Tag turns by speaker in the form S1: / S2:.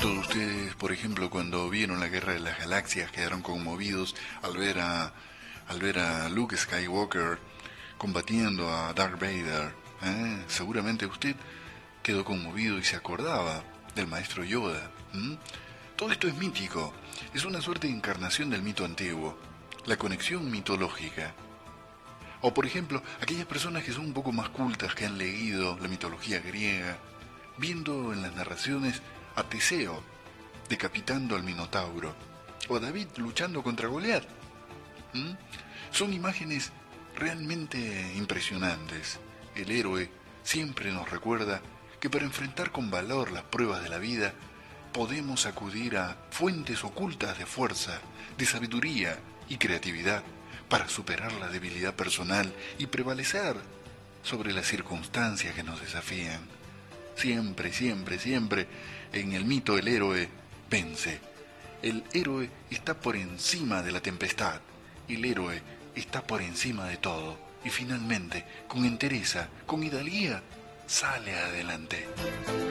S1: ¿Cuántos de ustedes, por ejemplo, cuando vieron la Guerra de las Galaxias, quedaron conmovidos al ver a Luke Skywalker combatiendo a Darth Vader? Seguramente usted quedó conmovido y se acordaba del maestro Yoda. Todo esto es mítico, es una suerte de encarnación del mito antiguo, la conexión mitológica. O por ejemplo, aquellas personas que son un poco más cultas, que han leído la mitología griega, viendo en las narraciones a Teseo decapitando al Minotauro, o a David luchando contra Goliat. Son imágenes realmente impresionantes. El héroe siempre nos recuerda que para enfrentar con valor las pruebas de la vida, podemos acudir a fuentes ocultas de fuerza, de sabiduría y creatividad para superar la debilidad personal y prevalecer sobre las circunstancias que nos desafían. Siempre, siempre, siempre, en el mito el héroe vence. El héroe está por encima de la tempestad. El héroe está por encima de todo. Y finalmente, con entereza, con hidalguía, sale adelante.